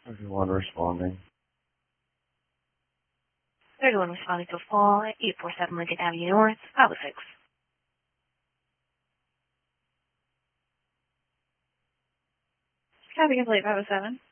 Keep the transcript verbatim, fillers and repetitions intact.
Everyone responding. thirty-one responding to a call at eight forty-seven Lincoln Avenue North, Pablo six. Copy complete, five oh seven.